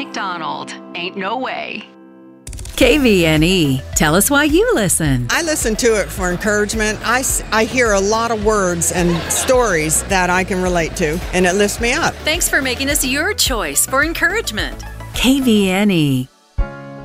McDonald. Ain't no way. KVNE. Tell us why you listen. I listen to it for encouragement. I hear a lot of words and stories that I can relate to, and it lifts me up. Thanks for making us your choice for encouragement. KVNE.